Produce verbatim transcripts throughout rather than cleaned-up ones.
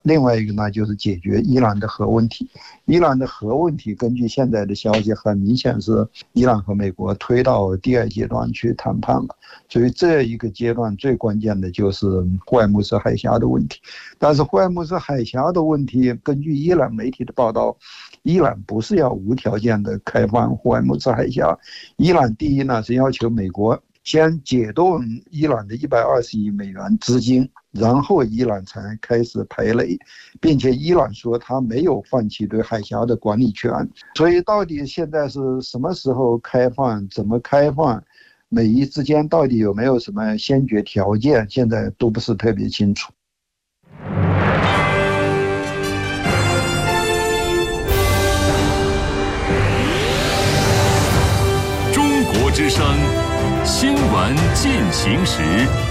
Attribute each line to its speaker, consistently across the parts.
Speaker 1: 另外一个呢，就是解决伊朗的核问题。伊朗的核问题，根据现在的消息，很明显是伊朗和美国推到第二阶段去谈判了。所以这一个阶段最关键的就是霍尔木兹海峡的问题。但是霍尔木兹海峡的问题，根据伊朗媒体的报道，伊朗不是要无条件的开放霍尔木兹海峡。伊朗第一呢是要求美国先解冻伊朗的一百二十亿美元资金，然后伊朗才开始排雷，并且伊朗说他没有放弃对海峡的管理权。所以到底现在是什么时候开放，怎么开放，美伊之间到底有没有什么先决条件，现在都不是特别清楚。
Speaker 2: 中国之声新闻进行时。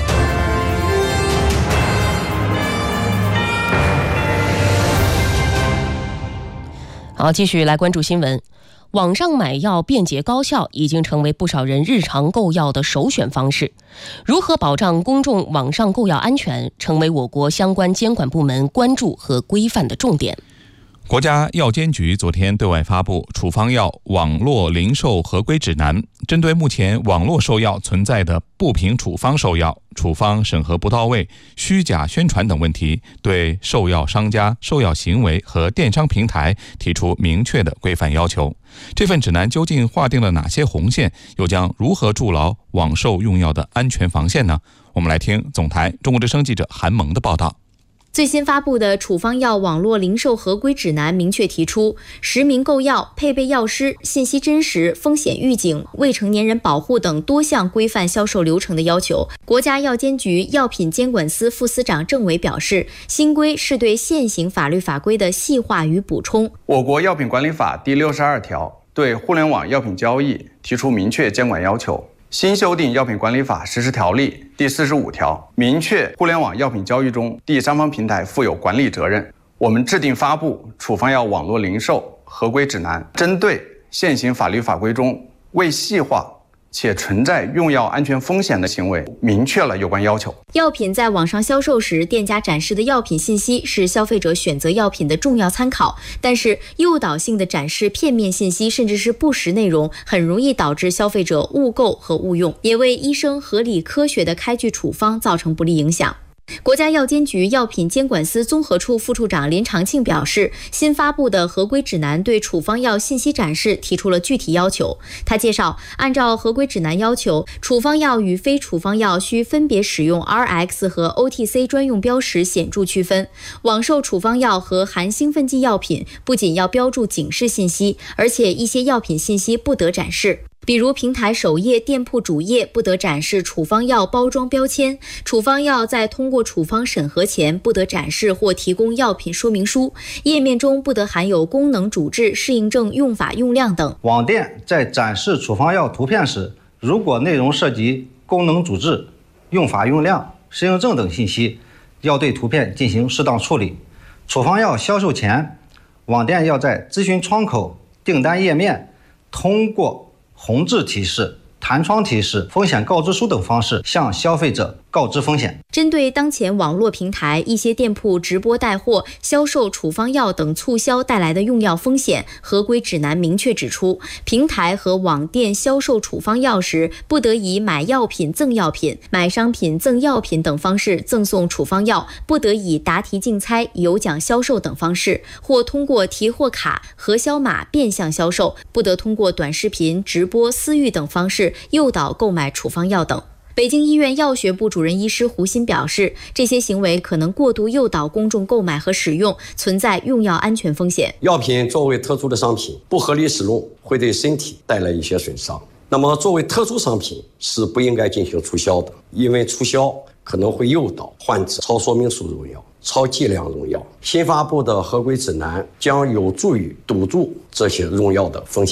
Speaker 3: 好，继续来关注新闻。网上买药便捷高效，已经成为不少人日常购药的首选方式。如何保障公众网上购药安全，成为我国相关监管部门关注和规范的重点。
Speaker 4: 国家药监局昨天对外发布《处方药网络零售合规指南》，针对目前网络售药存在的不凭处方售药、处方审核不到位、虚假宣传等问题，对售药商家、售药行为和电商平台提出明确的规范要求。这份指南究竟划定了哪些红线，又将如何筑牢网售用药的安全防线呢？我们来听总台中国之声记者韩萌的报道。
Speaker 5: 最新发布的处方药网络零售合规指南明确提出，实名购药、配备药师、信息真实、风险预警、未成年人保护等多项规范销售流程的要求。国家药监局药品监管司副司长郑伟表示，新规是对现行法律法规的细化与补充。
Speaker 6: 我国药品管理法第六十二条对互联网药品交易提出明确监管要求。新修订药品管理法实施条例第四十五条明确互联网药品交易中第三方平台负有管理责任。我们制定发布处方药网络零售合规指南，针对现行法律法规中未细化且存在用药安全风险的行为，明确了有关要求。
Speaker 5: 药品在网上销售时，店家展示的药品信息是消费者选择药品的重要参考，但是诱导性的展示片面信息甚至是不实内容，很容易导致消费者误购和误用，也为医生合理科学的开具处方造成不利影响。国家药监局药品监管司综合处副处长林长庆表示，新发布的合规指南对处方药信息展示提出了具体要求。他介绍，按照合规指南要求，处方药与非处方药需分别使用 R X 和 O T C 专用标识显著区分。网售处方药和含兴奋剂药品不仅要标注警示信息，而且一些药品信息不得展示。比如平台首页、店铺主页不得展示处方药包装标签，处方药在通过处方审核前不得展示或提供药品说明书，页面中不得含有功能主治、适应症用法用量等。
Speaker 7: 网店在展示处方药图片时，如果内容涉及功能主治、用法用量、适应症等信息，要对图片进行适当处理。处方药销售前，网店要在咨询窗口、订单页面通过红字提示、弹窗提示、风险告知书等方式向消费者告知风险。
Speaker 5: 针对当前网络平台一些店铺直播带货、销售处方药等促销带来的用药风险，合规指南明确指出，平台和网店销售处方药时，不得以买药品赠药品、买商品赠药品等方式赠送处方药，不得以答题竞猜、有奖销售等方式，或通过提货卡、核销码变相销售，不得通过短视频、直播、私域等方式诱导购买处方药等。北京医院药学部主任医师胡鑫表示，这些行为可能过度诱导公众购买和使用，存在用药安全风险。
Speaker 8: 药品作为特殊的商品，不合理使用会对身体带来一些损伤。那么作为特殊商品是不应该进行促销的，因为促销可能会诱导患者超说明书用药、超剂量用药。新发布的合规指南将有助于堵住这些用药的风险。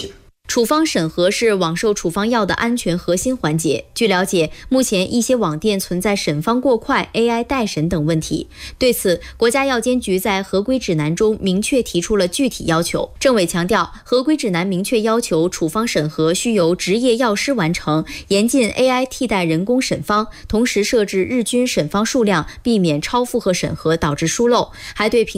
Speaker 5: 处方审核是网售处方药的安全核心环节。据了解，目前一些网店存在审方过快、A I 代审等问题。对此，国家药监局在合规指南中明确提出了具体要求。政委强调，合规指南明确要求处方审核需由执业药师完成，严禁 A I 替代人工审方，同时设置日均审方数量，避免超负荷审核导致疏漏，还对